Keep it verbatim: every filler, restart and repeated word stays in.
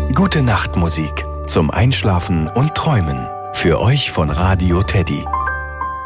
Gute Nacht Musik zum Einschlafen und Träumen. Für euch von Radio Teddy.